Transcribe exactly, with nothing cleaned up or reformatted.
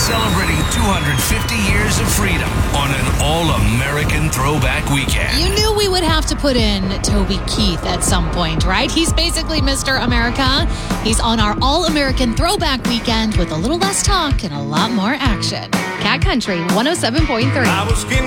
celebrating two hundred fifty years of freedom on an all-American throwback weekend. You knew we would have to put in Toby Keith at some point, right? He's basically Mister America. He's on our all-American throwback weekend with a little less talk and a lot more action. Cat Country one oh seven point three. I was